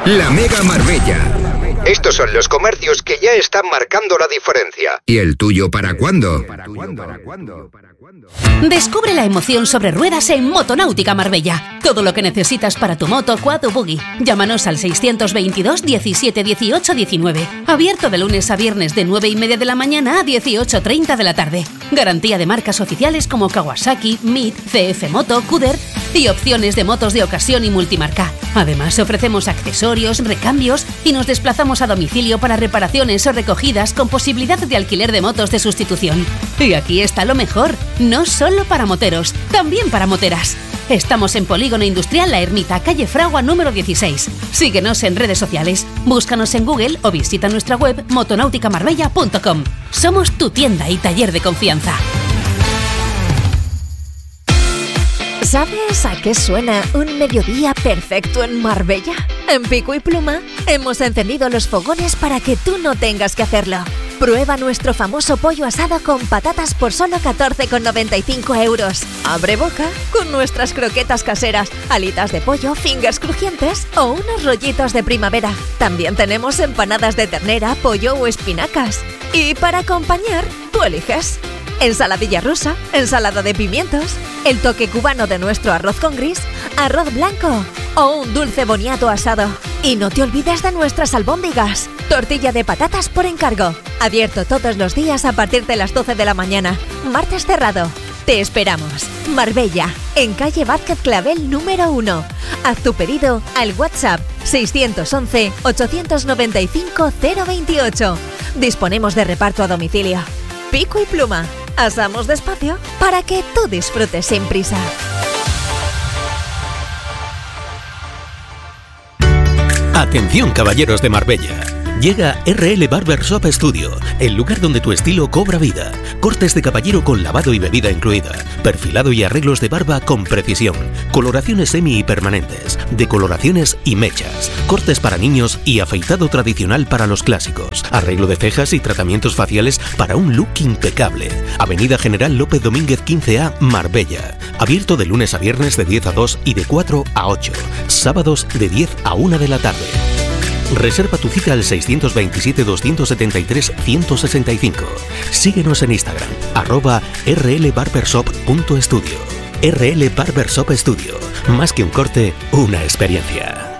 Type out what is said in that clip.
La Mega Marbella. Estos son los comercios que ya están marcando la diferencia. ¿Y el tuyo para cuándo? Descubre la emoción sobre ruedas en Motonáutica Marbella. Todo lo que necesitas para tu moto, quad o buggy. Llámanos al 622 17 18 19. Abierto de lunes a viernes de 9:30 de la mañana a 18:30 de la tarde. Garantía de marcas oficiales como Kawasaki, MIT, CF Moto, Cuder y opciones de motos de ocasión y multimarca. Además, ofrecemos accesorios, recambios y nos desplazamos a domicilio para reparaciones o recogidas con posibilidad de alquiler de motos de sustitución. Y aquí está lo mejor, no solo para moteros, también para moteras. Estamos en Polígono Industrial La Ermita, calle Fragua número 16. Síguenos en redes sociales, búscanos en Google o visita nuestra web motonauticaMarbella.com. Somos tu tienda y taller de confianza. ¿Sabes a qué suena un mediodía perfecto en Marbella? En Pico y Pluma hemos encendido los fogones para que tú no tengas que hacerlo. Prueba nuestro famoso pollo asado con patatas por solo 14,95 euros. Abre boca con nuestras croquetas caseras, alitas de pollo, fingers crujientes o unos rollitos de primavera. También tenemos empanadas de ternera, pollo o espinacas. Y para acompañar, tú eliges. Ensaladilla rusa, ensalada de pimientos, el toque cubano de nuestro arroz con gris, arroz blanco o un dulce boniato asado. Y no te olvides de nuestras albóndigas, tortilla de patatas por encargo. Abierto todos los días a partir de las 12 de la mañana. Martes cerrado. Te esperamos. Marbella, en calle Vázquez Clavel número 1. Haz tu pedido al WhatsApp 611 895 028. Disponemos de reparto a domicilio. Pico y Pluma. Asamos despacio para que tú disfrutes sin prisa. Atención, caballeros de Marbella. Llega RL Barber Shop Studio, el lugar donde tu estilo cobra vida. Cortes de caballero con lavado y bebida incluida. Perfilado y arreglos de barba con precisión. Coloraciones semi y permanentes. Decoloraciones y mechas. Cortes para niños y afeitado tradicional para los clásicos. Arreglo de cejas y tratamientos faciales para un look impecable. Avenida General López Domínguez 15A, Marbella. Abierto de lunes a viernes de 10 a 2 y de 4 a 8. Sábados de 10 a 1 de la tarde. Reserva tu cita al 627-273-165. Síguenos en Instagram, @rlbarbershop.studio. RL Barbershop Studio. Más que un corte, una experiencia.